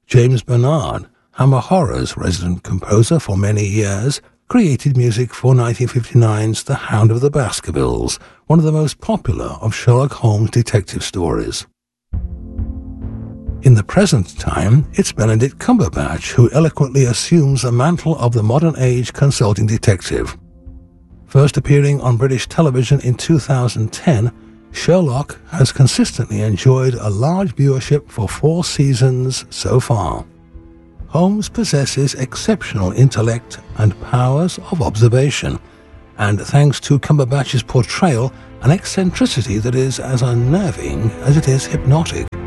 James Bernard, Hammer Horror's resident composer for many years, created music for 1959's The Hound of the Baskervilles, one of the most popular of Sherlock Holmes' detective stories. In the present time, it's Benedict Cumberbatch who eloquently assumes the mantle of the modern-age consulting detective. First appearing on British television in 2010, Sherlock has consistently enjoyed a large viewership for 4 seasons so far. Holmes possesses exceptional intellect and powers of observation, and thanks to Cumberbatch's portrayal, an eccentricity that is as unnerving as it is hypnotic.